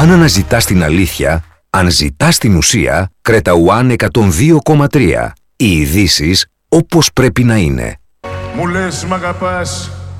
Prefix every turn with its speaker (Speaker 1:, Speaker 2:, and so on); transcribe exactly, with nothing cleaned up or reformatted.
Speaker 1: Αν αναζητάς την αλήθεια, αν ζητάς την ουσία, Creta One εκατόν δύο κόμμα τρία. Οι ειδήσεις όπως πρέπει να είναι.
Speaker 2: Μου λες μ' αγαπάς